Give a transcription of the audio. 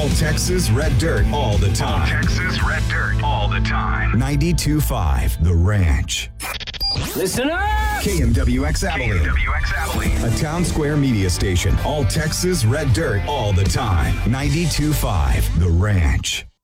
All Texas Red Dirt all the time. All Texas Red Dirt all the time. 92.5 The Ranch. Listen up! KMWX Abilene. KMWX Abilene. A Town Square media station. All Texas Red Dirt all the time. 92.5 The Ranch.